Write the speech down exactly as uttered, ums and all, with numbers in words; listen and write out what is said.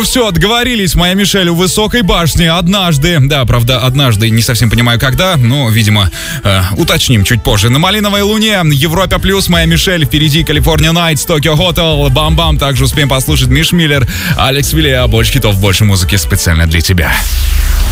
все, договорились, моя Мишель у высокой башни однажды. Да, правда, однажды, не совсем понимаю когда, но, видимо, э, уточним чуть позже. На Малиновой Луне, Европа Плюс, моя Мишель, впереди California Nights, Tokyo Hotel, Бам-Бам. Также успеем послушать Миш Миллер, Алекс Вилля, больше хитов, больше музыки специально для тебя.